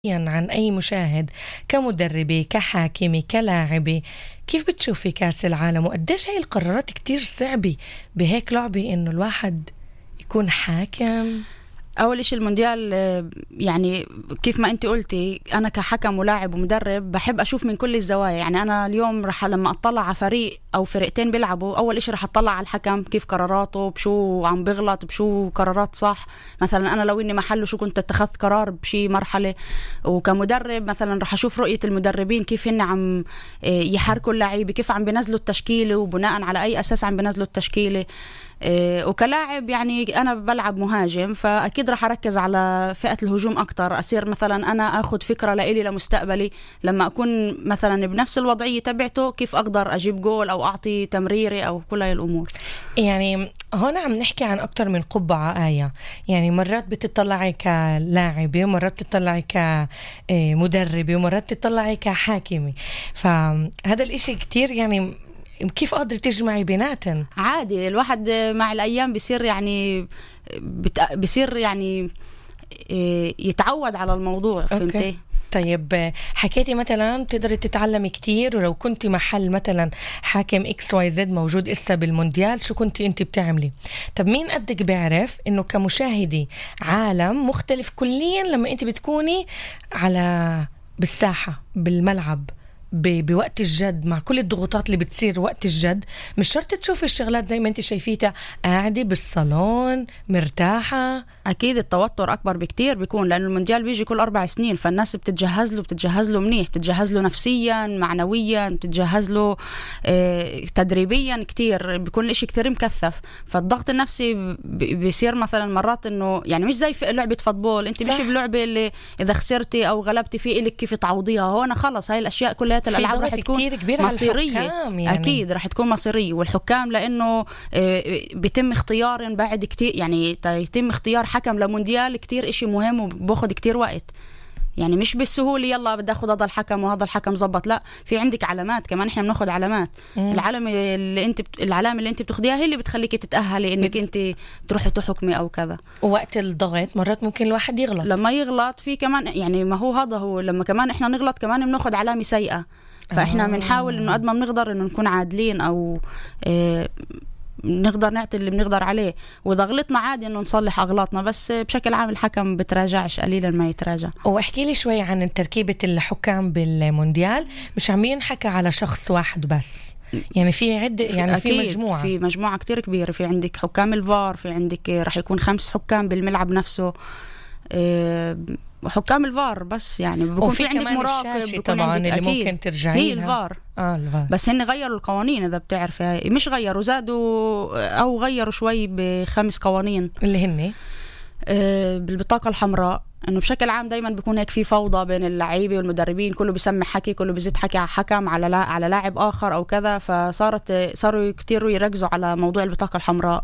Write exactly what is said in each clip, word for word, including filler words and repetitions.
عن أي مشاهد كمدربة كحاكمة كلاعبة، كيف بتشوفي كأس العالم وقديش هاي القرارات كتير صعبة بهيك لعبة إنه الواحد يكون حاكم؟ أول إشي المونديال، يعني كيف ما أنت قلتي، أنا كحكم ولاعب ومدرب بحب أشوف من كل الزوايا. يعني أنا اليوم رح لما أطلع على فريق أو فريقين بيلعبوا، أول إشي رح أطلع على الحكم كيف قراراته، بشو عم بغلط، بشو قرارات صح. مثلا أنا لو إني محله شو كنت اتخذت قرار بشي مرحلة. وكمدرب مثلا رح أشوف رؤية المدربين كيف هن عم يحركوا اللعيبة، كيف عم بنزلوا التشكيلة وبناء على أي أساس عم بنزلوا التشكيلة. إيه وكلاعب يعني أنا بلعب مهاجم، فأكيد رح أركز على فئة الهجوم أكتر. أصير مثلا أنا أخذ فكرة لإلي لمستقبلي لما أكون مثلا بنفس الوضعية تبعته، كيف أقدر أجيب جول أو أعطي تمريري أو كل هاي الأمور. يعني هون عم نحكي عن أكتر من قبعة آية. يعني مرات بتطلعي كلاعبة ومرات بتطلعي كمدربة ومرات بتطلعي كحاكمة، فهذا الإشي كتير يعني كيف قادر تجمعي بيناتن؟ عادي، الواحد مع الأيام بيصير يعني بيصير يعني يتعود على الموضوع. فهمتي؟ طيب حكيتي مثلا تقدري تتعلمي كتير، ولو كنتي محل مثلا حاكم اكس واي زد موجود اسا بالمونديال، شو كنتي انت بتعملي؟ طب مين قدك بيعرف انه كمشاهدي عالم مختلف كليا لما انت بتكوني على بالساحة بالملعب بوقت الجد، مع كل الضغوطات اللي بتصير وقت الجد؟ مش شرط تشوفي الشغلات زي ما انت شايفيتها قاعدة بالصالون مرتاحة. أكيد التوتر أكبر بكتير بيكون، لأنه المونديال بيجي كل أربع سنين، فالناس بتتجهز له بتتجهز له منيح، بتتجهز له نفسيا معنويا، بتتجهز له اه تدريبيا كتير، بيكون الاشي كتير مكثف. فالضغط النفسي بيصير مثلا مرات انه يعني مش زي في لعبة فوتبول، انت مش بلعبة اللي إذا خسرتي أو غلبتي فيه إلك كيف تعوضيها. هون خلص هاي الأشياء كلها الألعاب رح تكون مصيرية. يعني. أكيد رح تكون مصيرية، والحكام لأنه بيتم اختيار بعد كتير، يعني يتم اختيار حكم لمونديال كتير إشي مهم وباخد كتير وقت. يعني مش بالسهولة يلا بدي أخذ هذا الحكم وهذا الحكم زبط، لا، في عندك علامات كمان، إحنا بناخد علامات. مم. العلامة اللي أنت بت... العلامة اللي أنت بتاخديها هي اللي بتخليك تتأهلي إنك بت... أنت تروحي تحكمي أو كذا. ووقت الضغط مرات ممكن الواحد يغلط، لما يغلط في كمان يعني ما هو هذا هو لما كمان إحنا نغلط كمان بناخد علامة سيئة. فإحنا بنحاول إنه قد ما بنقدر إنه نكون عادلين أو إيه نقدر نعطي اللي بنقدر عليه، وإذا غلطنا عادي إنه نصلح أغلاطنا، بس بشكل عام الحكم بتراجعش، قليلا ما يتراجع. واحكي لي شوي عن تركيبة الحكام بالمونديال. مش عم ينحكى على شخص واحد بس، يعني في عدة، يعني في مجموعة في مجموعة كتير كبيرة. في عندك حكام الفار، في عندك رح يكون خمس حكام بالملعب نفسه، إيه وحكام الفار بس. يعني بيكون في عندك مراقب طبعا اللي ممكن ترجعي هي الفار. آه الفار. بس هن غيروا القوانين، إذا بتعرف مش غيروا، زادوا أو غيروا شوي بخمس قوانين اللي هن آه بالبطاقة الحمراء. إنه بشكل عام دايما بيكون هيك في فوضى بين اللعيبة والمدربين، كله بيسمع حكي، كله بيزيد حكي على حكم على لا على لاعب آخر أو كذا. فصارت صاروا كتير يركزوا على موضوع البطاقة الحمراء.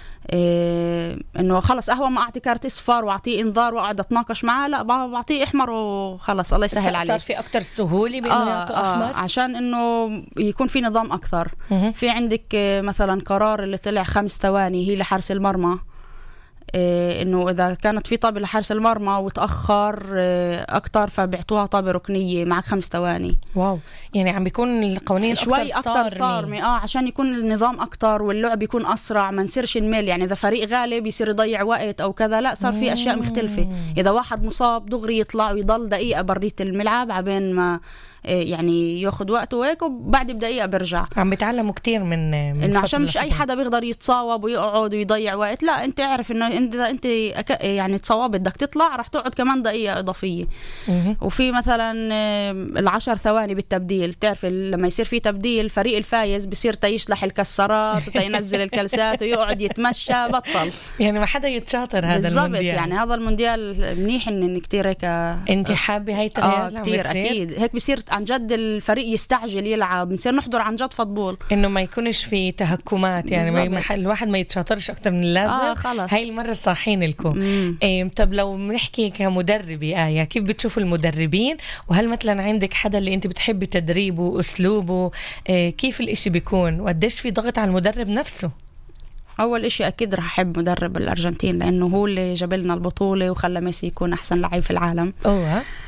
إيه انه خلص اهوى ما اعطي كارت اصفر واعطيه انذار واقعد اتناقش معاه، لا بعطيه احمر وخلص الله يسهل عليه. صار في اكتر سهوله بانه آه يعطوا آه احمر عشان انه يكون في نظام اكثر. في عندك مثلا قرار اللي طلع خمس ثواني هي لحارس المرمى، إيه انه اذا كانت في طابه لحارس المرمى وتاخر إيه اكتر فبيعطوها طابه ركنيه معك خمس ثواني. واو، يعني عم بيكون القوانين شوي اكتر اكتر صارمه اه عشان يكون النظام اكتر واللعب يكون اسرع، ما نصيرش نمل. يعني اذا فريق غالب يصير يضيع وقت او كذا، لا صار في اشياء مختلفه. اذا واحد مصاب دغري يطلع ويضل دقيقه بريت الملعب عبين ما يعني ياخد وقته وهيك، وبعد بدقيقة برجع. عم بيتعلموا كتير من, من إنه عشان مش أي حدا بيقدر يتصاوب ويقعد ويضيع وقت، لا أنت عارف إنه أنت أنت يعني تصوب بدك تطلع رح تقعد كمان دقيقة إضافية. وفي مثلا العشر ثواني بالتبديل، بتعرف لما يصير في تبديل فريق الفايز بصير تيشلح الكسرات وتينزل الكلسات ويقعد يتمشى بطل. يعني ما حدا يتشاطر هذا المونديال. يعني هذا المونديال منيح إن كتير هيك. أنت حابة هاي التغييرات؟ آه كتير أكيد هيك بصير عن جد الفريق يستعجل يلعب، بنصير نحضر عن جد فوتبول، انه ما يكونش في تهكمات. يعني ما الواحد ما يتشاطرش اكتر من اللازم. آه خلص. هاي المره صاحين لكم. إيه طب لو بنحكي كمدربه آية، كيف بتشوفوا المدربين؟ وهل مثلا عندك حدا اللي انت بتحبي تدريبه واسلوبه؟ إيه كيف الاشي بيكون وقديش في ضغط على المدرب نفسه؟ أول إشي أكيد رح أحب مدرب الأرجنتين، لأنه هو اللي جاب لنا البطولة وخلى ميسي يكون أحسن لاعب في العالم. أوه